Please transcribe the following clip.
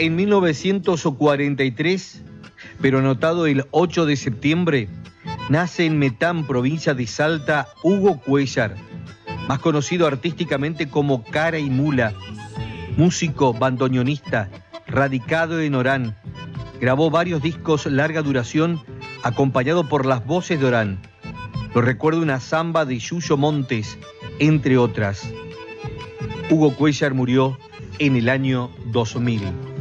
En 1943, pero anotado el 8 de septiembre, nace en Metán, provincia de Salta, Hugo Cuéllar, más conocido artísticamente como Cara y Mula, músico, bandoneonista, radicado en Orán. Grabó varios discos larga duración, acompañado por las voces de Orán. Lo recuerda una samba de Yuyo Montes, entre otras. Hugo Cuéllar murió en el año 2000.